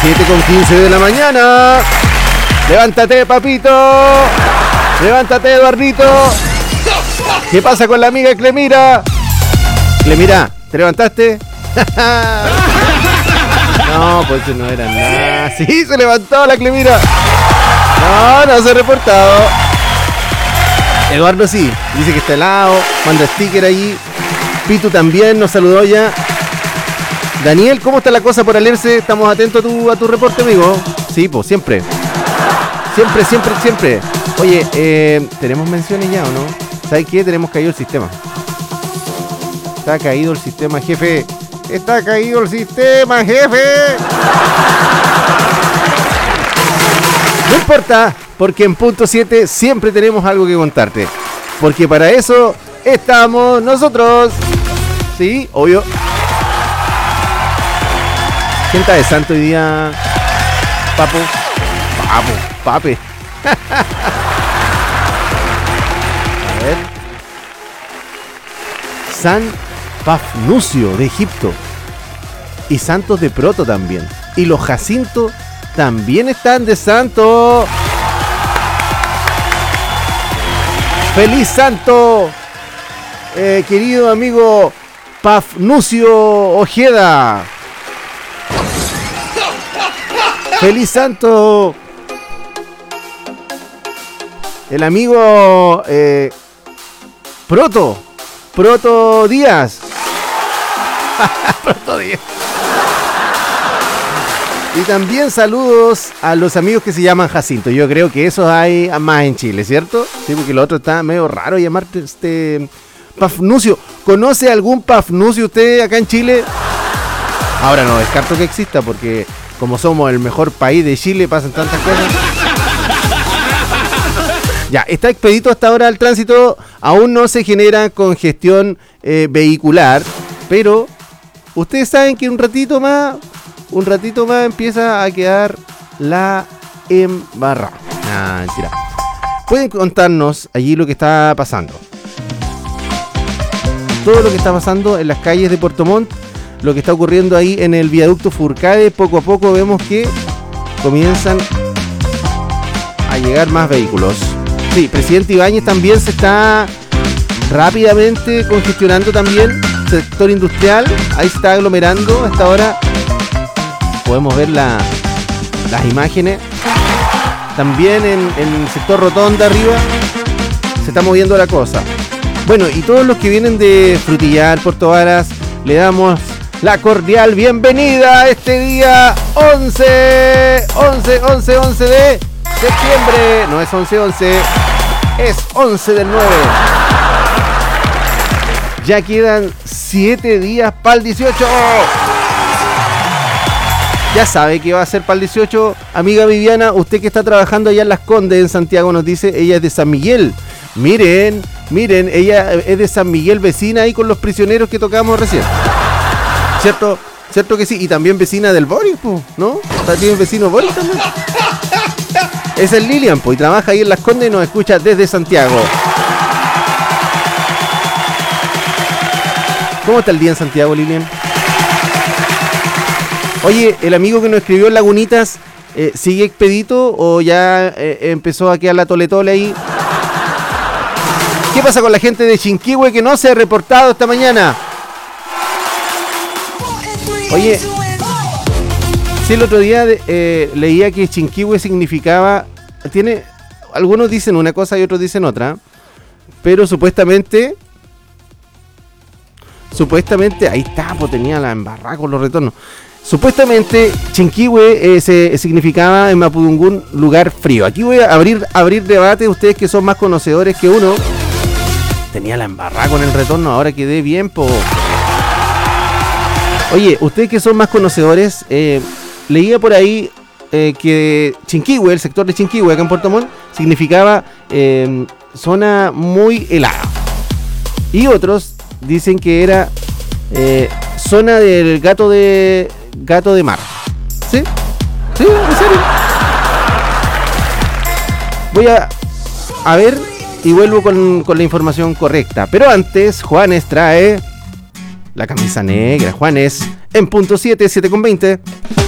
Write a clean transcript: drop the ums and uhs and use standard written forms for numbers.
7:15 de la mañana. Levántate, papito. Levántate, Eduardito. ¿Qué pasa con la amiga Clemira? Clemira, ¿te levantaste? No, pues no era nada. Sí, se levantó la Clemira. No se ha reportado. Eduardo sí, dice que está helado, manda sticker allí. Pitu también nos saludó ya. Daniel, ¿cómo está la cosa por Alerce? Estamos atentos a tu reporte, amigo. Sí, pues siempre. Siempre. Oye, ¿tenemos menciones ya o no? ¿Sabes qué? Tenemos caído el sistema. Está caído el sistema, jefe. Está caído el sistema, jefe. No importa, porque en punto 7 siempre tenemos algo que contarte. Porque para eso estamos nosotros. Sí, obvio. ¿Quién está de santo hoy día? Pape. A ver. San Pafnucio de Egipto. Y santos de Proto también. Y los Jacinto también están de santo. ¡Feliz santo! Querido amigo Pafnucio Ojeda. ¡Feliz santo! El amigo Proto Díaz. Proto Díaz. Y también saludos a los amigos que se llaman Jacinto. Yo creo que esos hay más en Chile, ¿cierto? Sí, porque el otro está medio raro llamarte Pafnucio. ¿Conoce algún Pafnucio usted acá en Chile? Ahora no descarto que exista, porque como somos el mejor país de Chile pasan tantas cosas. Ya, está expedito hasta ahora el tránsito. Aún no se genera congestión vehicular, pero ustedes saben que un ratito más empieza a quedar la embarrada. Mentira. Pueden contarnos allí lo que está pasando. Todo lo que está pasando en las calles de Puerto Montt, lo que está ocurriendo ahí en el viaducto Furcade. Poco a poco vemos que comienzan a llegar más vehículos. Sí, Presidente Ibáñez también se está rápidamente congestionando también. Sector industrial, ahí se está aglomerando a esta hora. Podemos ver las imágenes. También en el sector Rotonda arriba se está moviendo la cosa. Bueno, y todos los que vienen de Frutillar, Puerto Varas, le damos la cordial bienvenida a este día 11 de septiembre. No es 11, es 11 del 9. Ya quedan 7 días para el 18. Ya sabe que va a ser para el 18. Amiga Viviana, usted que está trabajando allá en Las Condes, en Santiago, nos dice, ella es de San Miguel. Miren, ella es de San Miguel, vecina ahí con los prisioneros que tocamos recién. ¿Cierto que sí? Y también vecina del Boris, ¿no? Tiene vecino Boris también. Esa es Lilian, y trabaja ahí en Las Condes y nos escucha desde Santiago. ¿Cómo está el día en Santiago, Lilian? Oye, el amigo que nos escribió en Lagunitas, ¿sigue expedito o ya empezó a quedar la tole ahí? ¿Qué pasa con la gente de Chinquihue que no se ha reportado esta mañana? Oye, sí, el otro día leía que Chinquihue significaba... algunos dicen una cosa y otros dicen otra, pero supuestamente, ahí está, pues tenía la embarrada con los retornos. Supuestamente Chinquihue significaba en Mapudungún lugar frío. Aquí voy a abrir debate, ustedes que son más conocedores que uno. Tenía la embarrada con el retorno, ahora quedé bien, po. Oye, ustedes que son más conocedores, leía por ahí que Chinquihue, el sector de Chinquihue acá en Puerto Montt, significaba zona muy helada. Y otros dicen que era zona del gato de mar. ¿Sí? ¿Sí? ¿En serio? Voy a ver y vuelvo con la información correcta. Pero antes, Juanes trae la camisa negra. Juanes, en punto 7:20.